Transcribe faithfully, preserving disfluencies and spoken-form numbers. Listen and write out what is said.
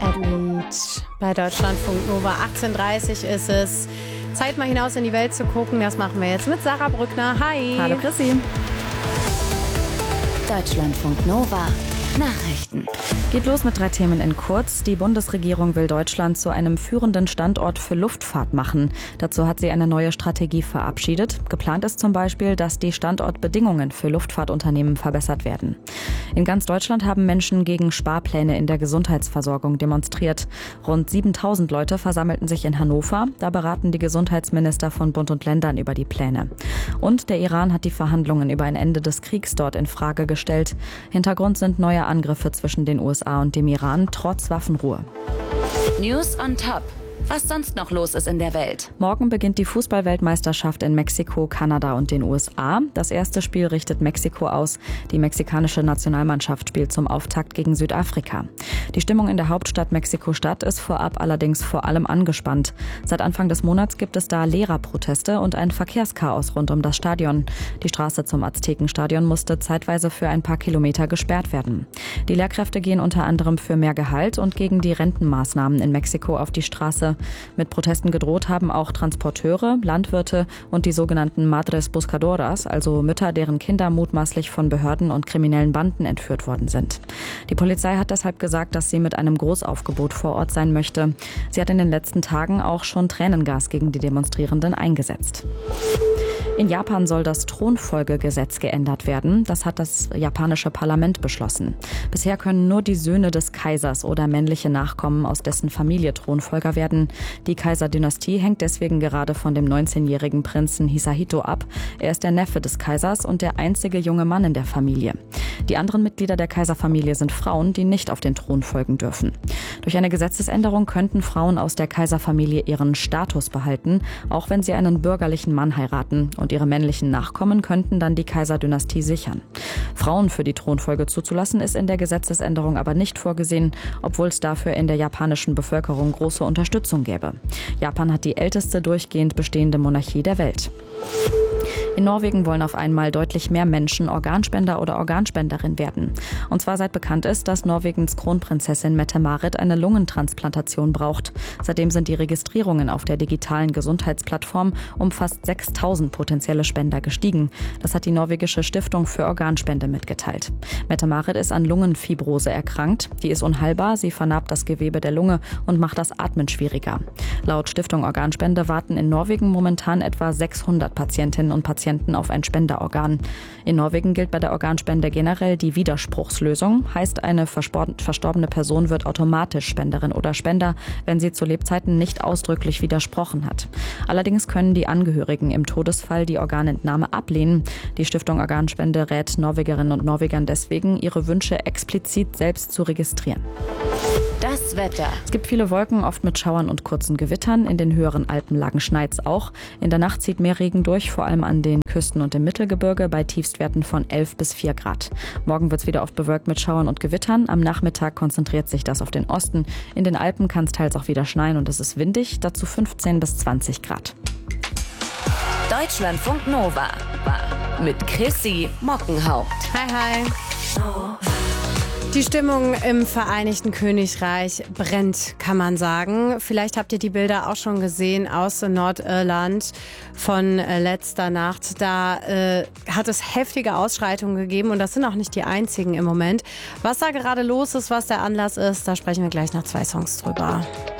Adelaide bei Deutschlandfunk Nova. achtzehn Uhr dreißig ist es. Zeit mal hinaus in die Welt zu gucken. Das machen wir jetzt mit Sarah Brückner. Hi. Hallo Chrissy. Deutschlandfunk Nova. Nachrichten. Geht los mit drei Themen in kurz. Die Bundesregierung will Deutschland zu einem führenden Standort für Luftfahrt machen. Dazu hat sie eine neue Strategie verabschiedet. Geplant ist zum Beispiel, dass die Standortbedingungen für Luftfahrtunternehmen verbessert werden. In ganz Deutschland haben Menschen gegen Sparpläne in der Gesundheitsversorgung demonstriert. Rund siebentausend Leute versammelten sich in Hannover. Da beraten die Gesundheitsminister von Bund und Ländern über die Pläne. Und der Iran hat die Verhandlungen über ein Ende des Kriegs dort in Frage gestellt. Hintergrund sind neue Angriffe zwischen den U S A und dem Iran trotz Waffenruhe. News on Top. Was sonst noch los ist in der Welt. Morgen beginnt die Fußballweltmeisterschaft in Mexiko, Kanada und den U S A. Das erste Spiel richtet Mexiko aus. Die mexikanische Nationalmannschaft spielt zum Auftakt gegen Südafrika. Die Stimmung in der Hauptstadt Mexiko-Stadt ist vorab allerdings vor allem angespannt. Seit Anfang des Monats gibt es da Lehrerproteste und ein Verkehrschaos rund um das Stadion. Die Straße zum Aztekenstadion musste zeitweise für ein paar Kilometer gesperrt werden. Die Lehrkräfte gehen unter anderem für mehr Gehalt und gegen die Rentenmaßnahmen in Mexiko auf die Straße. Mit Protesten gedroht haben auch Transporteure, Landwirte und die sogenannten Madres Buscadoras, also Mütter, deren Kinder mutmaßlich von Behörden und kriminellen Banden entführt worden sind. Die Polizei hat deshalb gesagt, dass sie mit einem Großaufgebot vor Ort sein möchte. Sie hat in den letzten Tagen auch schon Tränengas gegen die Demonstrierenden eingesetzt. In Japan soll das Thronfolgegesetz geändert werden. Das hat das japanische Parlament beschlossen. Bisher können nur die Söhne des Kaisers oder männliche Nachkommen aus dessen Familie Thronfolger werden. Die Kaiserdynastie hängt deswegen gerade von dem neunzehnjährigen Prinzen Hisahito ab. Er ist der Neffe des Kaisers und der einzige junge Mann in der Familie. Die anderen Mitglieder der Kaiserfamilie sind Frauen, die nicht auf den Thron folgen dürfen. Durch eine Gesetzesänderung könnten Frauen aus der Kaiserfamilie ihren Status behalten, auch wenn sie einen bürgerlichen Mann heiraten. Und ihre männlichen Nachkommen könnten dann die Kaiserdynastie sichern. Frauen für die Thronfolge zuzulassen ist in der Gesetzesänderung aber nicht vorgesehen, obwohl es dafür in der japanischen Bevölkerung große Unterstützung gäbe. Japan hat die älteste durchgehend bestehende Monarchie der Welt. In Norwegen wollen auf einmal deutlich mehr Menschen Organspender oder Organspenderin werden. Und zwar seit bekannt ist, dass Norwegens Kronprinzessin Mette-Marit eine Lungentransplantation braucht. Seitdem sind die Registrierungen auf der digitalen Gesundheitsplattform um fast sechstausend potenzielle Spender gestiegen. Das hat die norwegische Stiftung für Organspende mitgeteilt. Mette-Marit ist an Lungenfibrose erkrankt. Die ist unheilbar, sie vernarbt das Gewebe der Lunge und macht das Atmen schwieriger. Laut Stiftung Organspende warten in Norwegen momentan etwa sechshundert Patientinnen und Patienten auf ein Spenderorgan. In Norwegen gilt bei der Organspende generell die Widerspruchslösung. Heißt, eine verstorbene Person wird automatisch Spenderin oder Spender, wenn sie zu Lebzeiten nicht ausdrücklich widersprochen hat. Allerdings können die Angehörigen im Todesfall die Organentnahme ablehnen. Die Stiftung Organspende rät Norwegerinnen und Norwegern deswegen, ihre Wünsche explizit selbst zu registrieren. Das Wetter. Es gibt viele Wolken, oft mit Schauern und kurzen Gewittern. In den höheren Alpenlagen schneit's auch. In der Nacht zieht mehr Regen durch, vor allem an den Küsten und im Mittelgebirge bei Tiefstwerten von elf bis vier Grad. Morgen wird's wieder oft bewölkt mit Schauern und Gewittern. Am Nachmittag konzentriert sich das auf den Osten. In den Alpen kann es teils auch wieder schneien und es ist windig, dazu fünfzehn bis zwanzig Grad. Deutschlandfunk Nova mit Chrissy Mockenhaupt. Hi, hi. Die Stimmung im Vereinigten Königreich brennt, kann man sagen. Vielleicht habt ihr die Bilder auch schon gesehen aus Nordirland von letzter Nacht. Da äh, hat es heftige Ausschreitungen gegeben und das sind auch nicht die einzigen im Moment. Was da gerade los ist, was der Anlass ist, da sprechen wir gleich nach zwei Songs drüber.